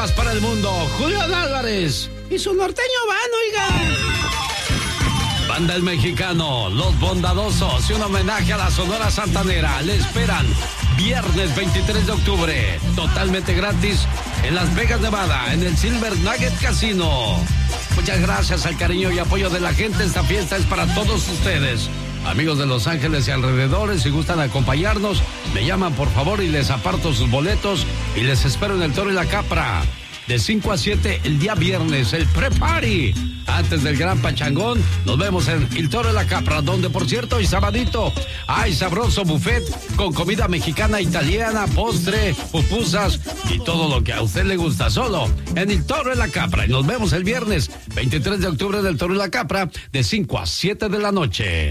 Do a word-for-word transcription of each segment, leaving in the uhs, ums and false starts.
Chiapas para el mundo, Julián Álvarez y su norteño van, oiga. Banda El Mexicano, Los Bondadosos y un homenaje a la Sonora Santanera. Le esperan viernes veintitrés de octubre, totalmente gratis, en Las Vegas, Nevada, en el Silver Nugget Casino. Muchas gracias al cariño y apoyo de la gente. Esta fiesta es para todos ustedes. Amigos de Los Ángeles y alrededores, si gustan acompañarnos, me llaman por favor y les aparto sus boletos y les espero en el Toro y la Capra. De cinco a siete el día viernes, el pre-party. Antes del gran pachangón, nos vemos en El Toro y la Capra, donde por cierto, y sabadito, hay sabroso buffet con comida mexicana, italiana, postre, pupusas y todo lo que a usted le gusta, solo en El Toro y la Capra. Y nos vemos el viernes veintitrés de octubre del Toro y la Capra, de cinco a siete de la noche.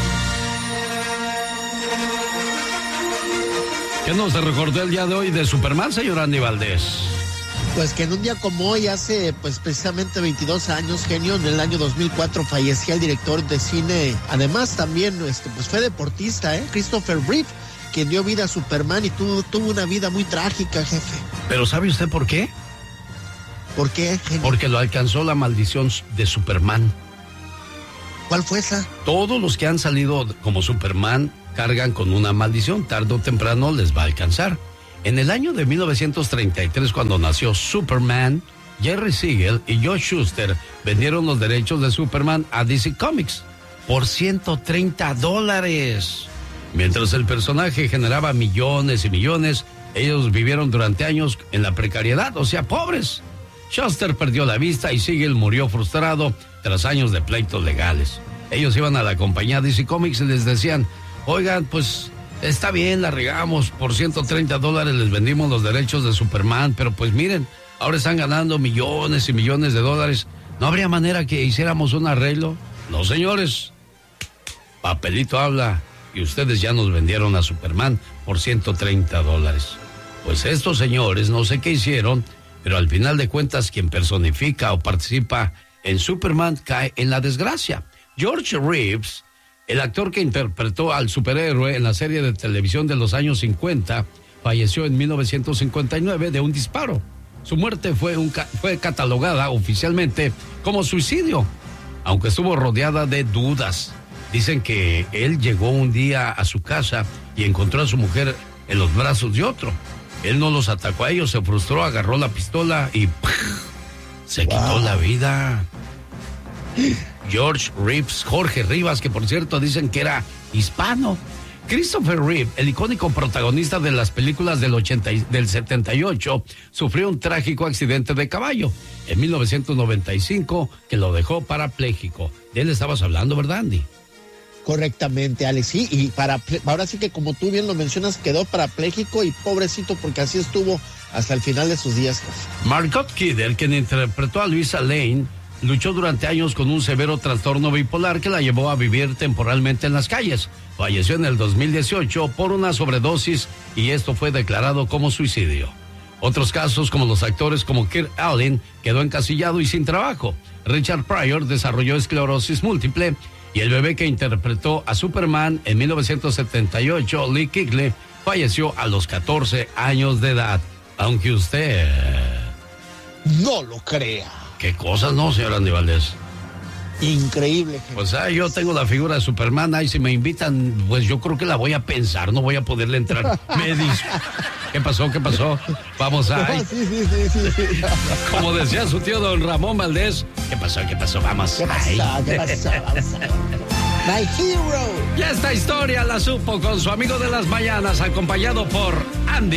¿Qué nos recordó el día de hoy de Superman, señor Andy Valdés? Pues que en un día como hoy, hace pues precisamente veintidós años, genio, en el año dos mil cuatro fallecía el director de cine, además también este, pues fue deportista, ¿eh? Christopher Reeve, quien dio vida a Superman y tuvo, tuvo una vida muy trágica, jefe. ¿Pero sabe usted por qué? ¿Por qué, genio? Porque lo alcanzó la maldición de Superman. ¿Cuál fue esa? Todos los que han salido como Superman cargan con una maldición, tarde o temprano les va a alcanzar. En el año de mil novecientos treinta y tres, cuando nació Superman, Jerry Siegel y Joe Shuster vendieron los derechos de Superman a D C Comics por ciento treinta dólares. Mientras el personaje generaba millones y millones, ellos vivieron durante años en la precariedad, o sea, pobres. Shuster perdió la vista y Siegel murió frustrado tras años de pleitos legales. Ellos iban a la compañía D C Comics y les decían, oigan, pues está bien, la regamos, por ciento treinta dólares les vendimos los derechos de Superman, pero pues miren, ahora están ganando millones y millones de dólares. ¿No habría manera que hiciéramos un arreglo? No, señores, papelito habla y ustedes ya nos vendieron a Superman por ciento treinta dólares. Pues estos señores no sé qué hicieron, pero al final de cuentas quien personifica o participa en Superman cae en la desgracia. George Reeves, el actor que interpretó al superhéroe en la serie de televisión de los años cincuenta, falleció en mil novecientos cincuenta y nueve de un disparo. Su muerte fue, un, fue catalogada oficialmente como suicidio, aunque estuvo rodeada de dudas. Dicen que él llegó un día a su casa y encontró a su mujer en los brazos de otro. Él no los atacó a ellos, se frustró, agarró la pistola y ¡puf! Se wow. quitó la vida. George Reeves, Jorge Rivas, que por cierto dicen que era hispano. Christopher Reeve, el icónico protagonista de las películas del, ochenta, del setenta y ocho, sufrió un trágico accidente de caballo en mil novecientos noventa y cinco que lo dejó parapléjico. De él estabas hablando, ¿verdad, Andy? Correctamente, Alex, sí, y para, ahora sí que como tú bien lo mencionas, quedó parapléjico y pobrecito porque así estuvo hasta el final de sus días. Margot Kidder, quien interpretó a Luisa Lane, luchó durante años con un severo trastorno bipolar que la llevó a vivir temporalmente en las calles. Falleció en el dos mil dieciocho por una sobredosis y esto fue declarado como suicidio. Otros casos, como los actores como Kirk Allen, quedó encasillado y sin trabajo. Richard Pryor desarrolló esclerosis múltiple y el bebé que interpretó a Superman en mil novecientos setenta y ocho, Lee Kigley, falleció a los catorce años de edad. Aunque usted no lo crea. ¿Qué cosas, no, señor Andy Valdés? Increíble. Gente. Pues ah, yo tengo la figura de Superman, ahí si me invitan, pues yo creo que la voy a pensar, no voy a poderle entrar. Me dice, ¿qué pasó, qué pasó? Vamos a... No, sí, sí, sí, sí. Como decía su tío don Ramón Valdés, ¿qué pasó, qué pasó? Vamos. ¿Qué pasó, qué pasó? Vamos. My hero. Y esta historia la supo con su amigo de las mañanas, acompañado por Andy.